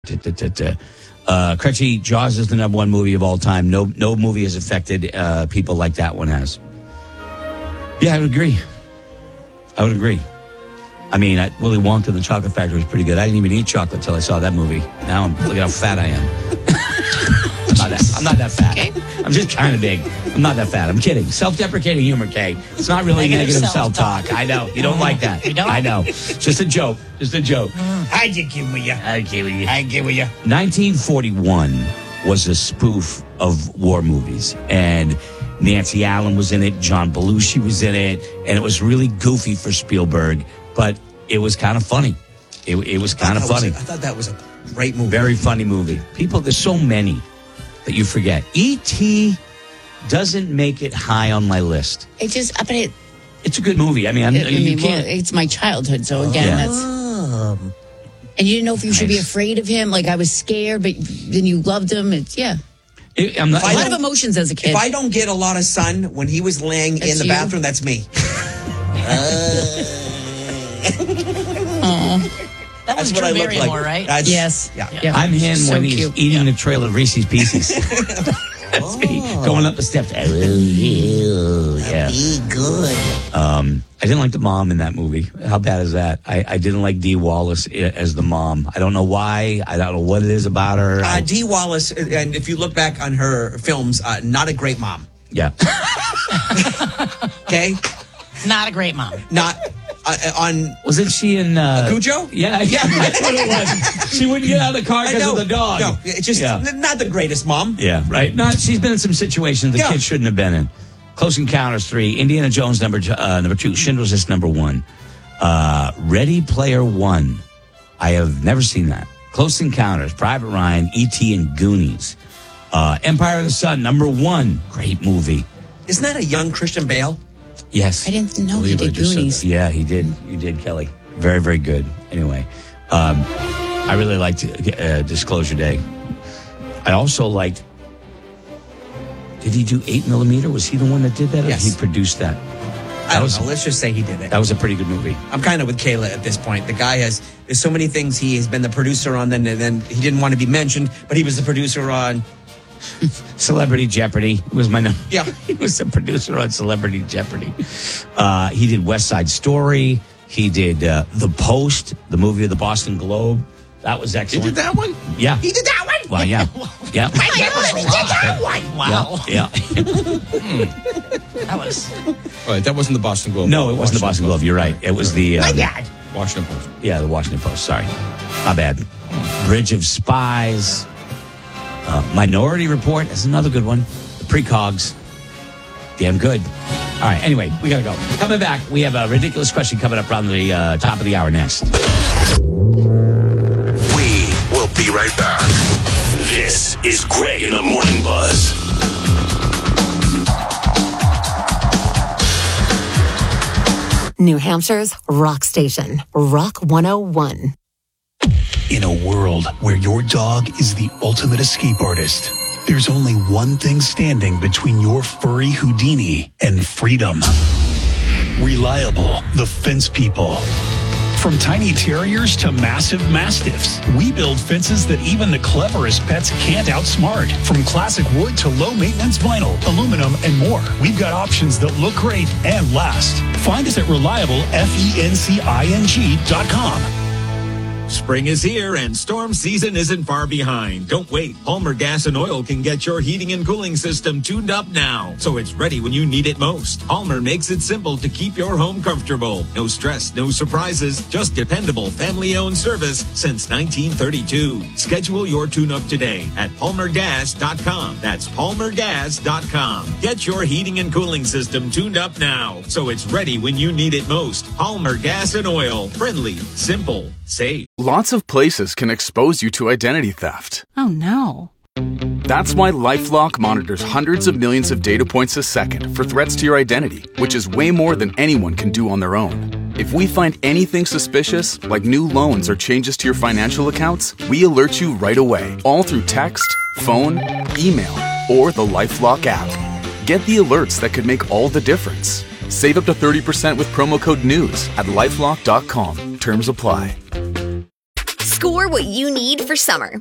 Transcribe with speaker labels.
Speaker 1: Crutchy, Jaws is the number one movie of all time. No movie has affected people like that one has. Yeah, I would agree. I mean, Willy Wonka and the Chocolate Factory was pretty good. I didn't even eat chocolate until I saw that movie. Now look at how fat I am. I'm not that fat. Okay. I'm just kind of big. I'm not that fat. I'm kidding. Self-deprecating humor, Kay. It's not really negative self-talk. I know. You don't like that.
Speaker 2: You don't?
Speaker 1: I know. Just a joke.
Speaker 3: I get with you.
Speaker 1: 1941 was a spoof of war movies. And Nancy Allen was in it. John Belushi was in it. And it was really goofy for Spielberg. But it was kind of funny. It was kind of funny.
Speaker 3: I thought that was a great movie.
Speaker 1: Very funny movie. There's so many that you forget. E.T. doesn't make it high on my list.
Speaker 2: It's
Speaker 1: a good movie. I mean, you can't.
Speaker 2: It's my childhood, so again, that's. And you didn't know if you should be afraid of him. Like I was scared, but then you loved him. It's a lot of emotions as a kid.
Speaker 3: If I don't get a lot of sun when he was laying in the bathroom, that's me.
Speaker 4: That was Drew Barrymore, right?
Speaker 2: Yes.
Speaker 3: Yeah.
Speaker 1: I'm him
Speaker 2: So
Speaker 1: when he's
Speaker 2: cute.
Speaker 1: eating a trail of Reese's Pieces. That's me going up the steps. Yeah.
Speaker 3: Be good.
Speaker 1: I didn't like the mom in that movie. How bad is that? I didn't like Dee Wallace as the mom. I don't know why. I don't know what it is about her.
Speaker 3: Dee Wallace, and if you look back on her films, not a great mom.
Speaker 1: Yeah.
Speaker 3: Okay?
Speaker 4: Not a great mom.
Speaker 3: Not on...
Speaker 1: Wasn't she in...
Speaker 3: Cujo?
Speaker 1: Yeah, that's what it was. She wouldn't get out of the car because of the dog.
Speaker 3: No, it's just not the greatest mom.
Speaker 1: Yeah, right. No, she's been in some situations the kid shouldn't have been in. Close Encounters 3, Indiana Jones number 2, Schindler's List number 1, Ready Player One. I have never seen that. Close Encounters, Private Ryan, E.T. and Goonies. Empire of the Sun number 1, great movie.
Speaker 3: Isn't that a young Christian Bale?
Speaker 1: Yes.
Speaker 2: I didn't know he did Goonies.
Speaker 1: Yeah, he did. You did, Kelly. Very, very good. Anyway, I really liked Disclosure Day. I also liked... Did he do 8mm? Was he the one that did that?
Speaker 3: Yes.
Speaker 1: Or he produced that?
Speaker 3: I don't know. Let's just say he did it.
Speaker 1: That was a pretty good movie.
Speaker 3: I'm kind of with Kayla at this point. The guy there's so many things he has been the producer on, then he didn't want to be mentioned, but he was the producer on...
Speaker 1: Celebrity Jeopardy was my number.
Speaker 3: Yeah.
Speaker 1: He was the producer on Celebrity Jeopardy. He did West Side Story. He did The Post, the movie of the Boston Globe. That was excellent.
Speaker 3: He did that one?
Speaker 1: Yeah.
Speaker 3: He did that one?
Speaker 1: Well, yeah. Yeah.
Speaker 3: My God, he did that one!
Speaker 4: Wow.
Speaker 1: Yeah.
Speaker 4: That was...
Speaker 5: All right, that wasn't the Boston Globe.
Speaker 1: No, it wasn't the Boston Globe. You're right. It was the...
Speaker 3: My God.
Speaker 5: Washington Post.
Speaker 1: Yeah, the Washington Post. Sorry. My bad. Bridge of Spies. Minority Report. That's another good one. The Precogs. Damn good. All right. Anyway, we got to go. Coming back, we have a ridiculous question coming up around the top of the hour next.
Speaker 6: We will be right back. This is Greg in the Morning Buzz.
Speaker 7: New Hampshire's rock station, Rock 101.
Speaker 8: In a world where your dog is the ultimate escape artist, there's only one thing standing between your furry Houdini and freedom. Reliable, the Fence People. From tiny terriers to massive mastiffs, we build fences that even the cleverest pets can't outsmart. From classic wood to low-maintenance vinyl, aluminum, and more, we've got options that look great and last. Find us at reliablefencing.com.
Speaker 9: Spring is here and storm season isn't far behind. Don't wait. Palmer Gas and Oil can get your heating and cooling system tuned up now, so it's ready when you need it most. Palmer makes it simple to keep your home comfortable. No stress, no surprises, just dependable family-owned service since 1932. Schedule your tune-up today at palmergas.com. That's palmergas.com. Get your heating and cooling system tuned up now, so it's ready when you need it most. Palmer Gas and Oil. Friendly, simple, safe.
Speaker 10: Lots of places can expose you to identity theft.
Speaker 4: Oh, no.
Speaker 10: That's why LifeLock monitors hundreds of millions of data points a second for threats to your identity, which is way more than anyone can do on their own. If we find anything suspicious, like new loans or changes to your financial accounts, we alert you right away, all through text, phone, email, or the LifeLock app. Get the alerts that could make all the difference. Save up to 30% with promo code NEWS at LifeLock.com. Terms apply.
Speaker 11: Score what you need for summer